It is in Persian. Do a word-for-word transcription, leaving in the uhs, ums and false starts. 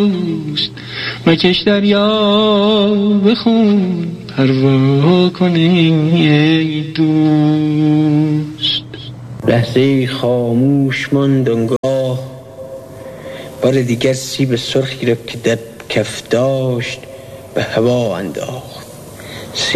دوست مکش دریا بخون پروا کنی ای دوست. لحظه خاموش ماند آنگاه، بار دیگر سیب سرخی را که در کف داشت به هوا انداخت.